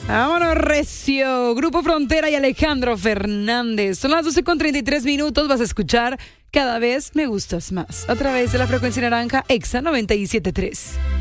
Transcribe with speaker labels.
Speaker 1: Vámonos, recio. Grupo Frontera y Alejandro Fernández. Son las 12:33. Vas a escuchar Cada vez me gustas más a través de la frecuencia naranja Exa 97.3.